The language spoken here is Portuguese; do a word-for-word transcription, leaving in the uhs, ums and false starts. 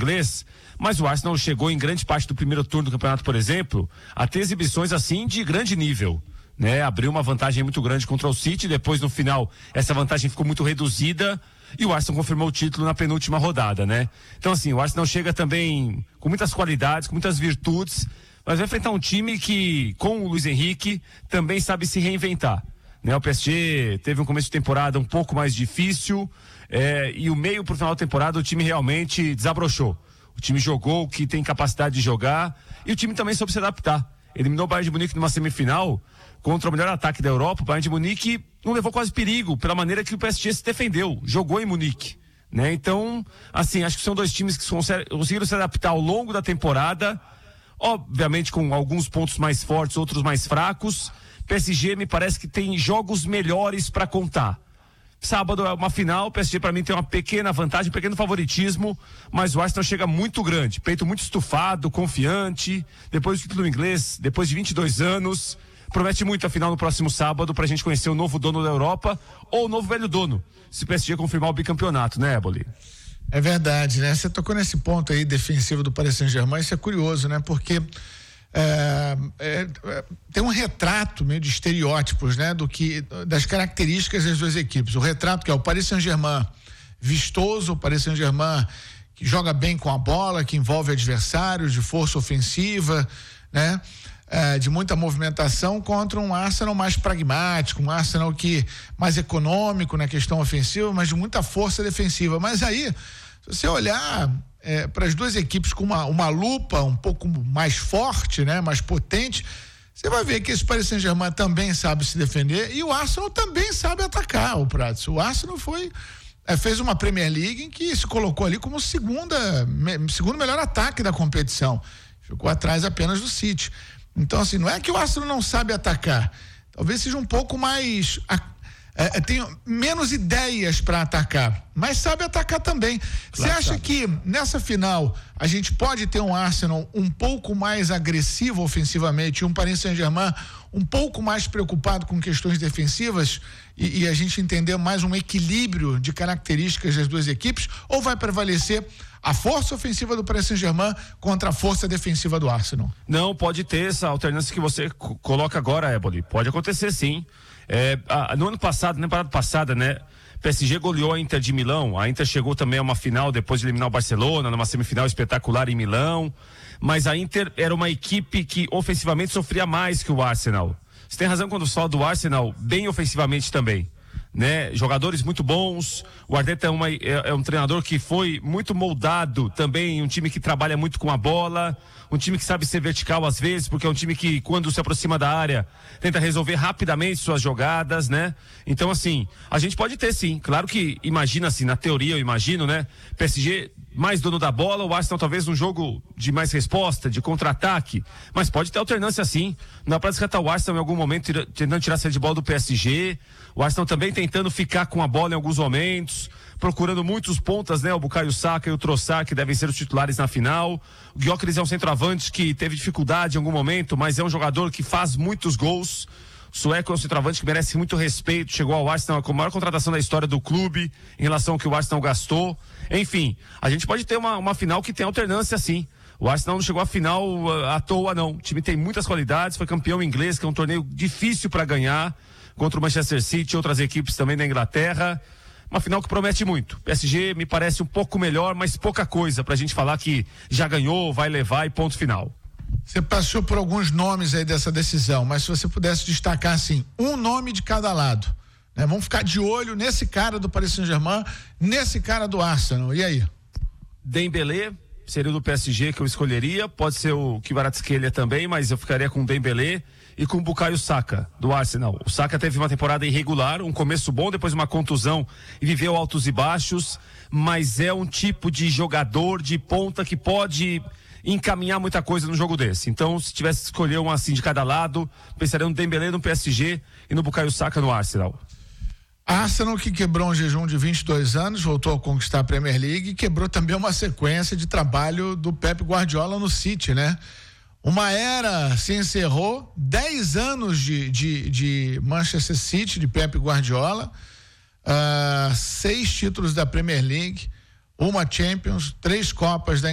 inglês, mas o Arsenal chegou em grande parte do primeiro turno do campeonato, por exemplo, a ter exibições assim de grande nível, né? Abriu uma vantagem muito grande contra o City, depois no final essa vantagem ficou muito reduzida e o Arsenal confirmou o título na penúltima rodada, né? Então assim, o Arsenal chega também com muitas qualidades, com muitas virtudes, mas vai enfrentar um time que, com o Luiz Henrique, também sabe se reinventar, né? O P S G teve um começo de temporada um pouco mais difícil, é, e o meio pro final da temporada o time realmente desabrochou. O time jogou o que tem capacidade de jogar e o time também soube se adaptar. Eliminou o Bayern de Munique numa semifinal contra o melhor ataque da Europa. O Bayern de Munique não levou quase perigo pela maneira que o P S G se defendeu, jogou em Munique, né? Então, assim, acho que são dois times que conseguiram se adaptar ao longo da temporada, obviamente com alguns pontos mais fortes, outros mais fracos. P S G me parece que tem jogos melhores para contar. Sábado é uma final, o P S G para mim tem uma pequena vantagem, um pequeno favoritismo, mas o Arsenal chega muito grande, peito muito estufado, confiante, depois do título inglês, depois de vinte e dois anos, promete muito a final no próximo sábado pra gente conhecer o novo dono da Europa ou o novo velho dono, se o P S G confirmar o bicampeonato, né, Eboli? É verdade, né? Você tocou nesse ponto aí defensivo do Paris Saint-Germain, isso é curioso, né? Porque É, é, é, tem um retrato meio de estereótipos, né, do que, das características das duas equipes. O retrato que é o Paris Saint-Germain vistoso, o Paris Saint-Germain que joga bem com a bola, que envolve adversários, de força ofensiva, né, é, de muita movimentação, contra um Arsenal mais pragmático, um Arsenal que mais econômico na questão ofensiva, mas de muita força defensiva. Mas aí, se você olhar É, para as duas equipes com uma, uma lupa um pouco mais forte, né, mais potente, você vai ver que esse Paris Saint-Germain também sabe se defender e o Arsenal também sabe atacar, o Prats. O Arsenal foi, é, fez uma Premier League em que se colocou ali como segunda, me, segundo melhor ataque da competição. Ficou atrás apenas do City. Então, assim, não é que o Arsenal não sabe atacar, talvez seja um pouco mais... A, É, tem menos ideias para atacar, mas sabe atacar também. Você claro, acha sabe. que nessa final a gente pode ter um Arsenal um pouco mais agressivo ofensivamente e um Paris Saint-Germain um pouco mais preocupado com questões defensivas e, e a gente entender mais um equilíbrio de características das duas equipes, ou vai prevalecer a força ofensiva do Paris Saint-Germain contra a força defensiva do Arsenal? Não, pode ter essa alternância que você c- coloca agora, Eboli. Pode acontecer sim. É, a, no ano passado, na temporada passada, né? P S G goleou a Inter de Milão. A Inter chegou também a uma final depois de eliminar o Barcelona, numa semifinal espetacular em Milão. Mas a Inter era uma equipe que ofensivamente sofria mais que o Arsenal. Você tem razão quando você fala do Arsenal, bem ofensivamente também, né? Jogadores muito bons. O Arteta é, uma, é, é um treinador que foi muito moldado também, um time que trabalha muito com a bola, um time que sabe ser vertical às vezes, porque é um time que quando se aproxima da área tenta resolver rapidamente suas jogadas, né? Então assim, a gente pode ter sim, claro que imagina assim, na teoria eu imagino, né? P S G mais dono da bola, o Arsenal talvez um jogo de mais resposta, de contra-ataque, mas pode ter alternância sim. Não dá pra descartar o Arsenal em algum momento tira, tentando tirar a saída de bola do P S G, o Arsenal também tentando ficar com a bola em alguns momentos, procurando muitos pontas, né? O Bukayo Saka e o Trossard, que devem ser os titulares na final. O Gyökeres é um centroavante que teve dificuldade em algum momento, mas é um jogador que faz muitos gols. O sueco é um centroavante que merece muito respeito, chegou ao Arsenal com a maior contratação da história do clube, em relação ao que o Arsenal gastou. Enfim, a gente pode ter uma, uma final que tem alternância sim. O Arsenal não chegou à final uh, à toa não. O time tem muitas qualidades, foi campeão inglês, que é um torneio difícil para ganhar, contra o Manchester City e outras equipes também da Inglaterra. Uma final que promete muito. P S G me parece um pouco melhor, mas pouca coisa pra gente falar que já ganhou, vai levar e ponto final. Você passou por alguns nomes aí dessa decisão, mas se você pudesse destacar assim, um nome de cada lado, né? Vamos ficar de olho nesse cara do Paris Saint-Germain, nesse cara do Arsenal, e aí? Dembélé seria o do P S G que eu escolheria, pode ser o Kvaratskhelia também, mas eu ficaria com o Dembélé e com o Bukayo Saka, do Arsenal. O Saka teve uma temporada irregular, um começo bom, depois uma contusão e viveu altos e baixos, mas é um tipo de jogador de ponta que pode encaminhar muita coisa no jogo desse. Então, se tivesse que escolher um assim de cada lado, pensaria no Dembélé no P S G e no Bukayo Saka no Arsenal. Arsenal que quebrou um jejum de vinte e dois anos, voltou a conquistar a Premier League e quebrou também uma sequência de trabalho do Pep Guardiola no City, né? Uma era se encerrou, dez anos de, de, de Manchester City, de Pep Guardiola, uh, seis títulos da Premier League, uma Champions, três Copas da